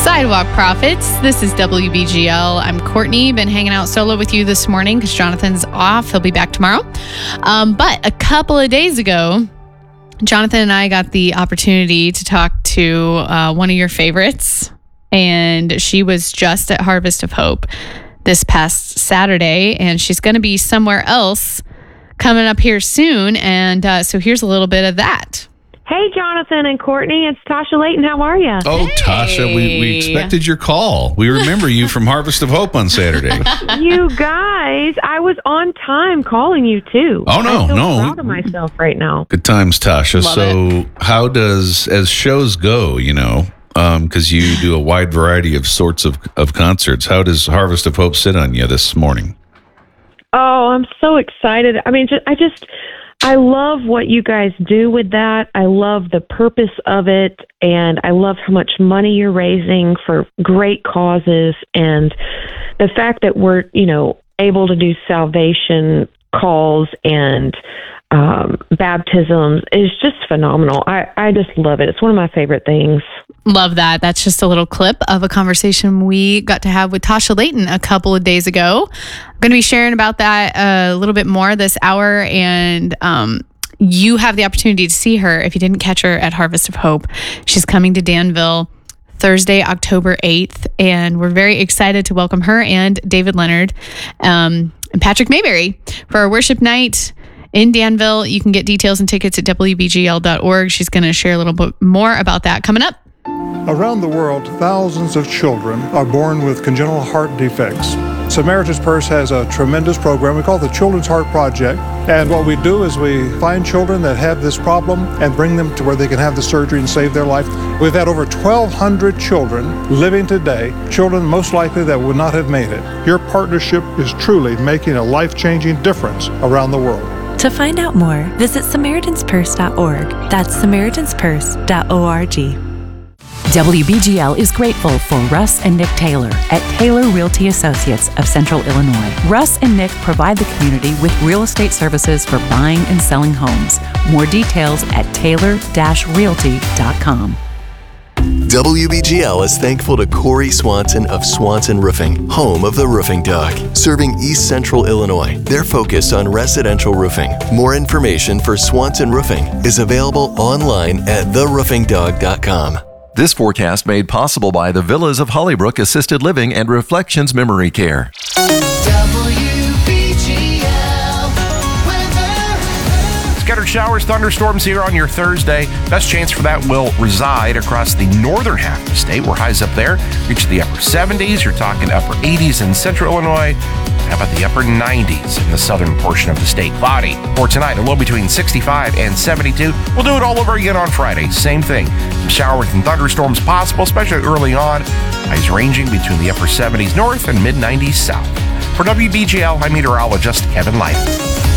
Sidewalk Prophets. This is WBGL. I'm Courtney. Been hanging out solo with you this morning because Jonathan's off. He'll be back tomorrow. But a couple of days ago, Jonathan and I got the opportunity to talk to one of your favorites, and she was just at Harvest of Hope this past Saturday, and she's going to be somewhere else coming up here soon. And so here's a little bit of that. Hey, Jonathan and Courtney, it's Tasha Layton. How are you? Oh, hey. Tasha, we expected your call. We remember you from Harvest of Hope on Saturday. You guys, I was on time calling you, too. Oh, no, I feel no. proud of myself right now. Good times, Tasha. Love it. How does, as shows go, because you do a wide variety of sorts of concerts, how does Harvest of Hope sit on you this morning? Oh, I'm so excited. I mean, I love what you guys do with that. I love the purpose of it, and I love how much money you're raising for great causes, and the fact that we're, able to do salvation calls and baptisms is just phenomenal. I just love it. It's one of my favorite things. Love that. That's just a little clip of a conversation we got to have with Tasha Layton a couple of days ago. I'm going to be sharing about that a little bit more this hour, and you have the opportunity to see her if you didn't catch her at Harvest of Hope. She's coming to Danville Thursday, October 8th, and we're very excited to welcome her and David Leonard and Patrick Mayberry for our worship night in Danville. You can get details and tickets at WBGL.org. She's going to share a little bit more about that coming up. Around the world, thousands of children are born with congenital heart defects. Samaritan's Purse has a tremendous program we call the Children's Heart Project. And what we do is we find children that have this problem and bring them to where they can have the surgery and save their life. We've had over 1,200 children living today, children most likely that would not have made it. Your partnership is truly making a life-changing difference around the world. To find out more, visit SamaritansPurse.org. That's SamaritansPurse.org. WBGL is grateful for Russ and Nick Taylor at Taylor Realty Associates of Central Illinois. Russ and Nick provide the community with real estate services for buying and selling homes. More details at taylor-realty.com. WBGL is thankful to Corey Swanson of Swanson Roofing, home of the Roofing Dog, serving East Central Illinois. They're focused on residential roofing. More information for Swanson Roofing is available online at theroofingdog.com. This forecast made possible by the Villas of Hollybrook Assisted Living and Reflections Memory Care. Scattered showers, thunderstorms here on your Thursday. Best chance for that will reside across the northern half of the state, where highs up there reach the upper 70s. You're talking upper 80s in central Illinois. How about the upper 90s in the southern portion of the state? Cloudy for tonight, a low between 65 and 72. We'll do it all over again on Friday. Same thing. Some showers and thunderstorms possible, especially early on. Highs ranging between the upper 70s north and mid 90s south. For WBGL, I'm meteorologist Kevin Light.